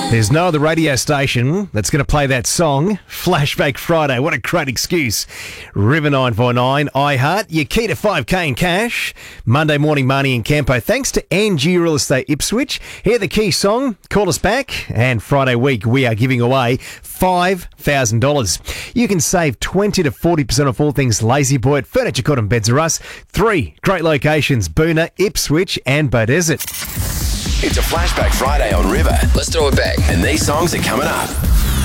There's no other radio station that's going to play that song. Flashback Friday. What a great excuse. River 949, iHeart. Your key to 5K in cash. Monday morning, Marnie and Campo. Thanks to Angie Real Estate Ipswich. Hear the key song. Call us back. And Friday week, we are giving away $5,000. You can save 20 to 40% off all things Lazy Boy at Furniture Court and Beds R Us. 3 great locations, Boona, Ipswich and Beaudesert. It's a Flashback Friday on River. Let's throw it back. And these songs are coming up.